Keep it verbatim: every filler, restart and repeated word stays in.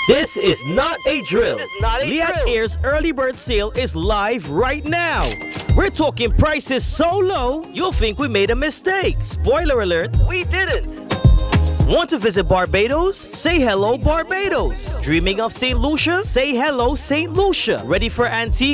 This is not a drill. This is not a Liat drill. Air's early bird sale is live right now. We're talking prices so low, you'll think we made a mistake. Spoiler alert. We didn't. Want to visit Barbados? Say hello, Barbados. Dreaming of Saint Lucia? Say hello, Saint Lucia. Ready for Antigua?